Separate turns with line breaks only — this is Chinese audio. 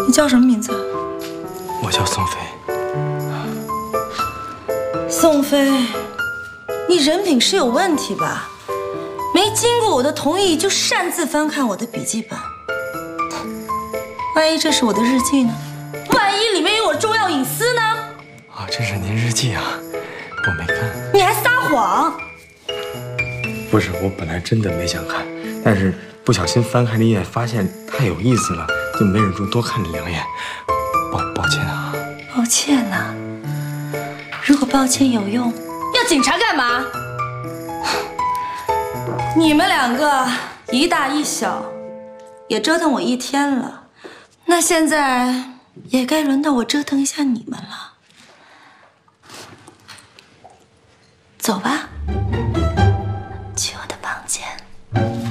你叫什么名字？
我叫宋飞。
宋飞，你人品是有问题吧？没经过我的同意就擅自翻看我的笔记本，万一这是我的日记呢？万一里面有我重要隐私呢？
啊，这是您日记啊，我没看。
你还撒谎！
不是，我本来真的没想看，但是不小心翻开了一眼，发现太有意思了，就没忍住多看了2眼。抱歉啊。
抱歉呐。如果抱歉有用，要警察干嘛？你们2个一大一小，也折腾我1天了，那现在也该轮到我折腾一下你们了。走吧，去我的房间。